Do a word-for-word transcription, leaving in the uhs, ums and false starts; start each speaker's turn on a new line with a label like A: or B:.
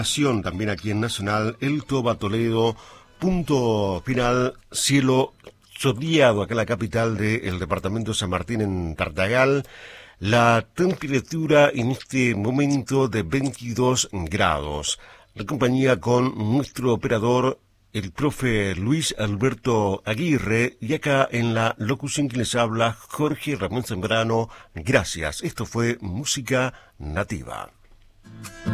A: También aquí en Nacional, El Toba Toledo, punto final, cielo soleado acá en la capital del departamento de San Martín, en Tartagal. La temperatura en este momento de veintidós grados. La compañía con nuestro operador, el profe Luis Alberto Aguirre, y acá en la locución que les habla, Jorge Ramón Zambrano. Gracias. Esto fue Música Nativa.